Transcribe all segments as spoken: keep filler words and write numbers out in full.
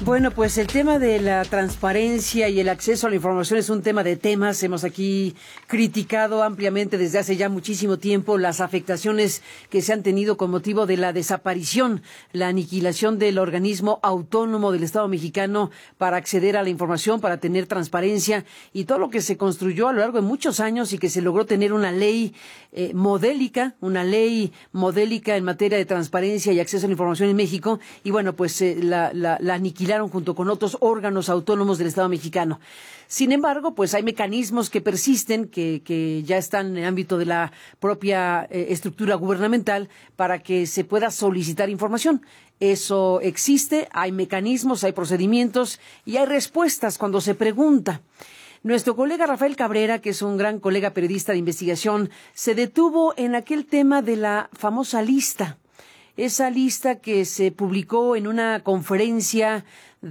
Bueno, pues el tema de la transparencia y el acceso a la información es un tema de temas. Hemos aquí criticado ampliamente desde hace ya muchísimo tiempo las afectaciones que se han tenido con motivo de la desaparición, la aniquilación del organismo autónomo del Estado mexicano para acceder a la información, para tener transparencia y todo lo que se construyó a lo largo de muchos años y que se logró tener una ley eh, modélica, una ley modélica en materia de transparencia y acceso a la información en México. Y bueno, pues eh, la, la, la aniquilaron junto con otros órganos autónomos del Estado mexicano. Sin embargo, pues hay mecanismos que persisten, que, que ya están en el ámbito de la propia eh, estructura gubernamental para que se pueda solicitar información. Eso existe, hay mecanismos, hay procedimientos y hay respuestas cuando se pregunta. Nuestro colega Rafael Cabrera, que es un gran colega periodista de investigación, se detuvo en aquel tema de la famosa lista. Esa lista que se publicó en una conferencia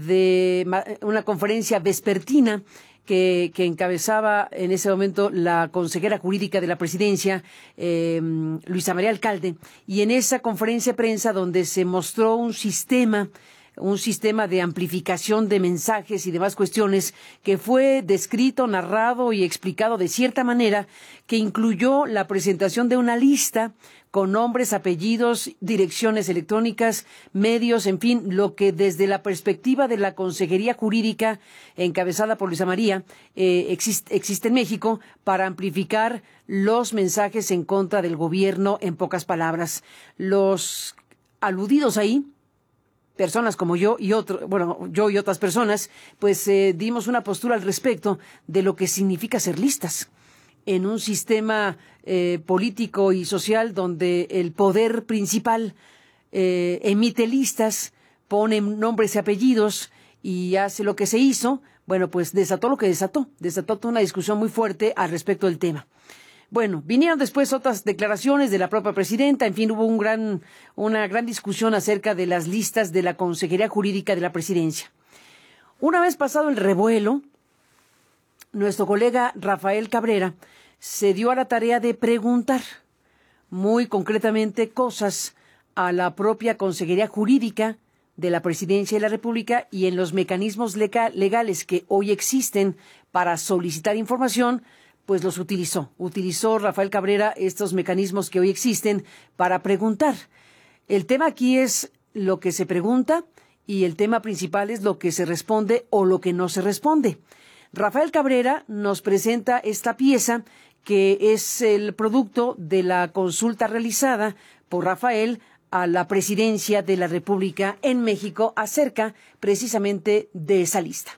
de una conferencia vespertina que, que encabezaba en ese momento la consejera jurídica de la presidencia, eh, Luisa María Alcalde, y en esa conferencia de prensa donde se mostró un sistema un sistema de amplificación de mensajes y demás cuestiones que fue descrito, narrado y explicado de cierta manera, que incluyó la presentación de una lista con nombres, apellidos, direcciones electrónicas, medios, en fin, lo que desde la perspectiva de la Consejería Jurídica, encabezada por Luisa María, eh, existe, existe en México para amplificar los mensajes en contra del gobierno, en pocas palabras. Los aludidos ahí, personas como yo y otro, bueno, yo y otras personas, pues eh, dimos una postura al respecto de lo que significa ser listas en un sistema eh, político y social donde el poder principal eh, emite listas, pone nombres y apellidos y hace lo que se hizo. Bueno, pues desató lo que desató, desató toda una discusión muy fuerte al respecto del tema. Bueno, vinieron después otras declaraciones de la propia presidenta, en fin, hubo un gran, una gran discusión acerca de las listas de la Consejería Jurídica de la Presidencia. Una vez pasado el revuelo, nuestro colega Rafael Cabrera se dio a la tarea de preguntar muy concretamente cosas a la propia Consejería Jurídica de la Presidencia de la República y en los mecanismos legales que hoy existen para solicitar información, pues los utilizó. Utilizó Rafael Cabrera estos mecanismos que hoy existen para preguntar. El tema aquí es lo que se pregunta y el tema principal es lo que se responde o lo que no se responde. Rafael Cabrera nos presenta esta pieza que es el producto de la consulta realizada por Rafael a la Presidencia de la República en México acerca precisamente de esa lista.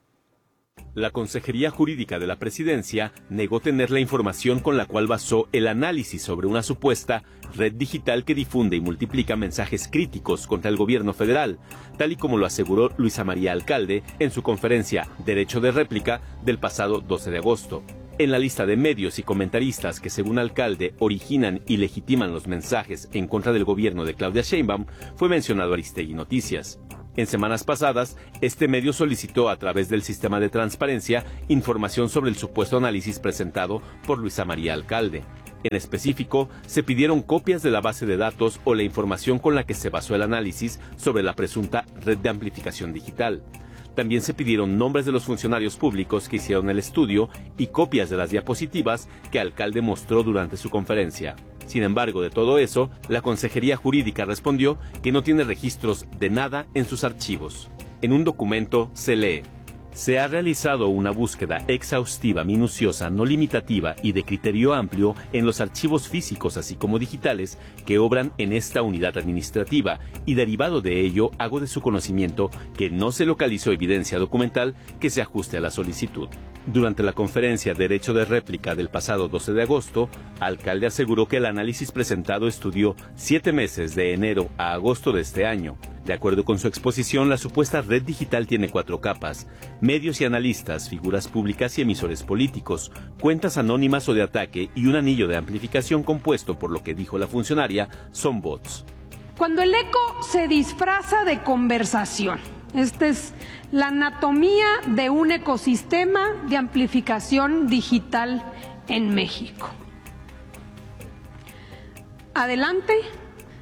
La Consejería Jurídica de la Presidencia negó tener la información con la cual basó el análisis sobre una supuesta red digital que difunde y multiplica mensajes críticos contra el gobierno federal, tal y como lo aseguró Luisa María Alcalde en su conferencia Derecho de Réplica del pasado doce de agosto. En la lista de medios y comentaristas que, según Alcalde, originan y legitiman los mensajes en contra del gobierno de Claudia Sheinbaum, fue mencionado Aristegui Noticias. En semanas pasadas, este medio solicitó a través del sistema de transparencia información sobre el supuesto análisis presentado por Luisa María Alcalde. En específico, se pidieron copias de la base de datos o la información con la que se basó el análisis sobre la presunta red de amplificación digital. También se pidieron nombres de los funcionarios públicos que hicieron el estudio y copias de las diapositivas que Alcalde mostró durante su conferencia. Sin embargo, de todo eso, la Consejería Jurídica respondió que no tiene registros de nada en sus archivos. En un documento se lee: se ha realizado una búsqueda exhaustiva, minuciosa, no limitativa y de criterio amplio en los archivos físicos así como digitales que obran en esta unidad administrativa y derivado de ello hago de su conocimiento que no se localizó evidencia documental que se ajuste a la solicitud. Durante la conferencia Derecho de Réplica del pasado doce de agosto, Alcalde aseguró que el análisis presentado estudió siete meses de enero a agosto de este año. De acuerdo con su exposición, la supuesta red digital tiene cuatro capas: medios y analistas, figuras públicas y emisores políticos, cuentas anónimas o de ataque y un anillo de amplificación compuesto, por lo que dijo la funcionaria, son bots. Cuando el eco se disfraza de conversación, esta es la anatomía de un ecosistema de amplificación digital en México. Adelante,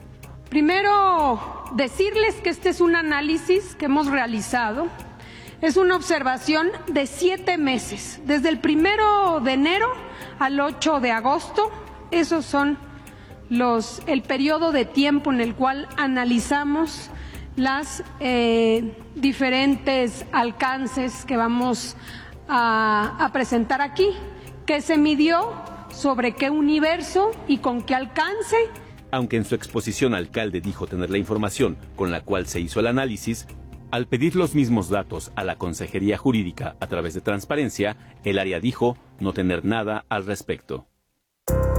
Primero, decirles que este es un análisis que hemos realizado. Es una observación de siete meses, desde el primero de enero al ocho de agosto. Esos son los, el periodo de tiempo en el cual analizamos las eh, diferentes alcances que vamos a, a presentar aquí, que se midió, sobre qué universo y con qué alcance. Aunque en su exposición alcalde dijo tener la información con la cual se hizo el análisis, al pedir los mismos datos a la Consejería Jurídica a través de transparencia, el área dijo no tener nada al respecto.